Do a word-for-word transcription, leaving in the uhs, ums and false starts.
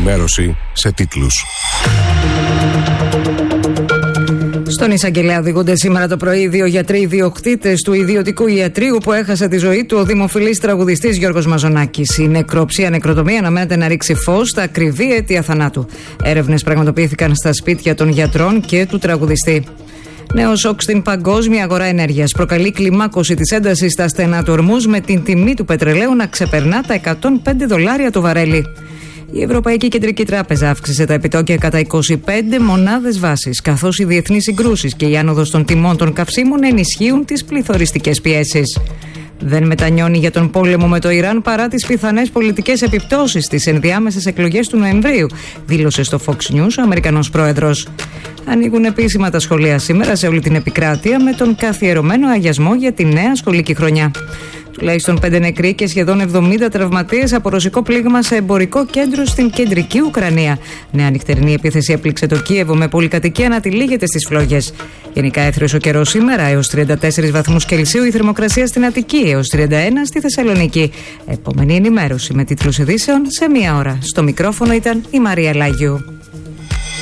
ενημέρωση σε τίτλους. Στον εισαγγελέα οδηγούνται σήμερα το πρωί δύο γιατροί ιδιοκτήτες του ιδιωτικού ιατρείου που έχασε τη ζωή του ο δημοφιλής τραγουδιστής Γιώργος Μαζονάκης. Η νεκροψία νεκροτομία αναμένεται να ρίξει φως στα ακριβή αίτια θανάτου. Έρευνες πραγματοποιήθηκαν στα σπίτια των γιατρών και του τραγουδιστή. Νέο σοκ στην παγκόσμια αγορά ενέργειας. Προκαλεί κλιμάκωση της έντασης στα στενά του Ορμούζ, με την τιμή του πετρελαίου να ξεπερνά τα εκατόν πέντε δολάρια το βαρέλι. Η Ευρωπαϊκή Κεντρική Τράπεζα αύξησε τα επιτόκια κατά είκοσι πέντε μονάδες βάσης, καθώς οι διεθνείς συγκρούσεις και η άνοδος των τιμών των καυσίμων ενισχύουν τις πληθωριστικές πιέσεις. Δεν μετανιώνει για τον πόλεμο με το Ιράν παρά τις πιθανές πολιτικές επιπτώσεις στις ενδιάμεσες εκλογές του Νοεμβρίου, δήλωσε στο Fox News ο Αμερικανός πρόεδρος. Ανοίγουν επίσημα τα σχολεία σήμερα σε όλη την επικράτεια, με τον καθιερωμένο αγιασμό για τη νέα σχολική χρονιά. Τουλάχιστον πέντε νεκροί και σχεδόν εβδομήντα τραυματίες από ρωσικό πλήγμα σε εμπορικό κέντρο στην κεντρική Ουκρανία. Νέα νυχτερινή επίθεση έπληξε το Κίεβο, με πολυκατοικία να τυλίγεται στις φλόγες. Γενικά έθριος ο καιρός σήμερα, έως τριάντα τέσσερις βαθμούς Κελσίου η θερμοκρασία στην Αττική, έως τριάντα ένα στη Θεσσαλονίκη. Επόμενη ενημέρωση με τίτλους ειδήσεων σε μία ώρα. Στο μικρόφωνο ήταν η Μαρία Λάγιου.